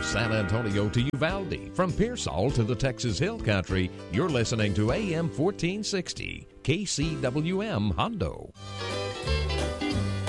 San Antonio to Uvalde, from Pearsall to the Texas Hill Country, you're listening to AM 1460, KCWM Hondo.